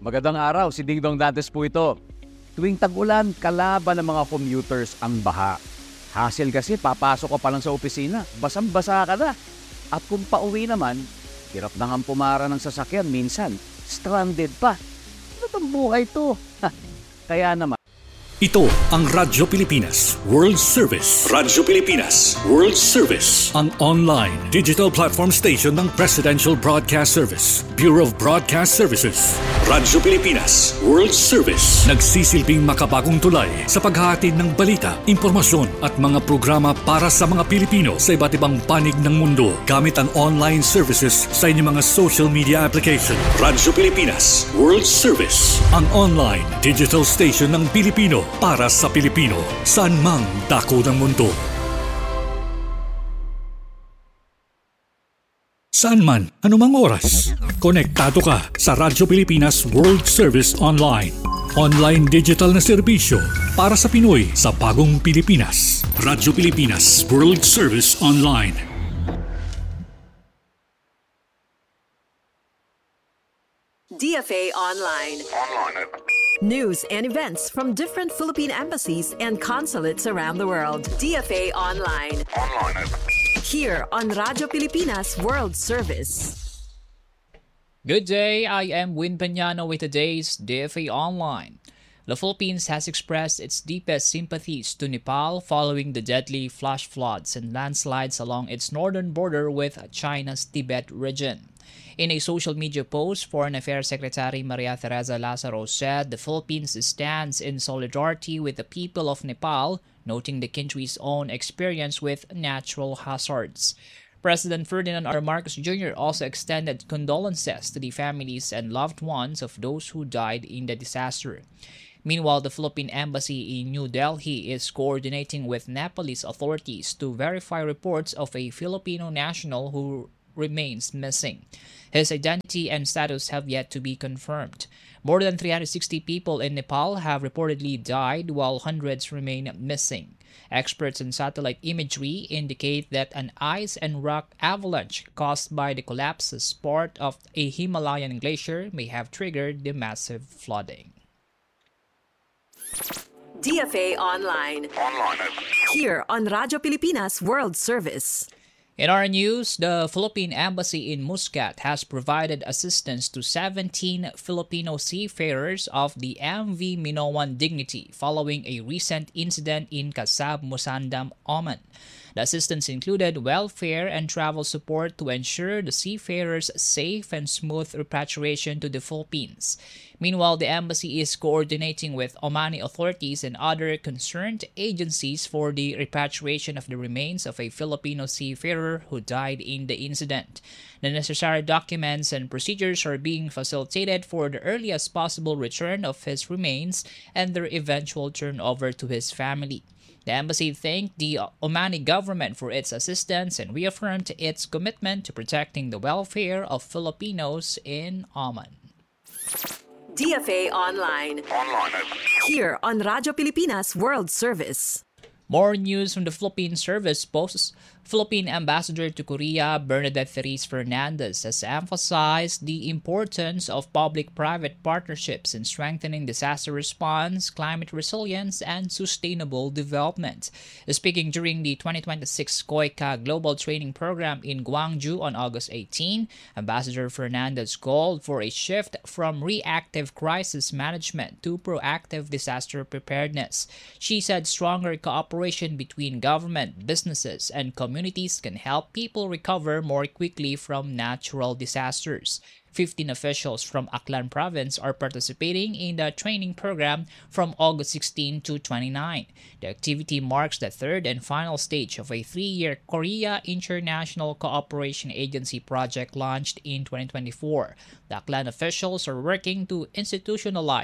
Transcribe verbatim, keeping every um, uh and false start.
Magandang araw, si Dingdong Dantes po ito. Tuwing tag-ulan, kalaban ng mga commuters ang baha. Hassle kasi, papasok ka pa lang sa opisina, basang-basa ka na. At kung pauwi naman, hirap na nga pumara ng sasakyan, minsan, stranded pa. Ano bang buhay to? Kaya naman, ito ang Radyo Pilipinas World Service. Radyo Pilipinas World Service, ang online digital platform station ng Presidential Broadcast Service, Bureau of Broadcast Services. Radyo Pilipinas World Service, nagsisilbing makabagong tulay sa paghahatid ng balita, impormasyon at mga programa para sa mga Pilipino sa iba't ibang panig ng mundo gamit ang online services sa inyong mga social media application. Radyo Pilipinas World Service, ang online digital station ng Pilipino para sa Pilipino, saan mang dako ng mundo. Saan man, anumang oras, konektado ka sa Radyo Pilipinas World Service Online. Online digital na serbisyo para sa Pinoy sa bagong Pilipinas. Radyo Pilipinas World Service Online. D F A Online. Online. News and events from different Philippine embassies and consulates around the world. D F A Online. Online. Here on Radyo Pilipinas World Service. Good day, I am Win Peñano with today's D F A Online. The Philippines has expressed its deepest sympathies to Nepal following the deadly flash floods and landslides along its northern border with China's Tibet region. In a social media post, Foreign Affairs Secretary Maria Teresa Lazaro said the Philippines stands in solidarity with the people of Nepal, noting the country's own experience with natural hazards. President Ferdinand R. Marcos Junior also extended condolences to the families and loved ones of those who died in the disaster. Meanwhile, the Philippine Embassy in New Delhi is coordinating with Nepalese authorities to verify reports of a Filipino national who remains missing. His identity and status have yet to be confirmed. More than three hundred sixty people in Nepal have reportedly died, while hundreds remain missing. Experts in satellite imagery indicate that an ice and rock avalanche caused by the collapse as part of a Himalayan glacier may have triggered the massive flooding. D F A Online. Online. Here on Radyo Pilipinas World Service. In our news, the Philippine Embassy in Muscat has provided assistance to seventeen Filipino seafarers of the M V Minoan Dignity following a recent incident in Kasab, Musandam, Oman. The assistance included welfare and travel support to ensure the seafarers' safe and smooth repatriation to the Philippines. Meanwhile, the embassy is coordinating with Omani authorities and other concerned agencies for the repatriation of the remains of a Filipino seafarer who died in the incident. The necessary documents and procedures are being facilitated for the earliest possible return of his remains and their eventual turnover to his family. The embassy thanked the Omani government for its assistance and reaffirmed its commitment to protecting the welfare of Filipinos in Oman. D F A Online. Online. Here on Radyo Pilipinas World Service. More news from the Philippine Service posts. Philippine Ambassador to Korea Bernadette Therese Fernandez has emphasized the importance of public-private partnerships in strengthening disaster response, climate resilience, and sustainable development. Speaking during the twenty twenty-six COICA Global Training Program in Gwangju on August eighteenth, Ambassador Fernandez called for a shift from reactive crisis management to proactive disaster preparedness. She said stronger cooperation between government, businesses, and communities Communities can help people recover more quickly from natural disasters. fifteen officials from Aklan Province are participating in the training program from August sixteenth to twenty-ninth. The activity marks the third and final stage of a three-year Korea International Cooperation Agency project launched in twenty twenty-four. The Aklan officials are working to institutionalize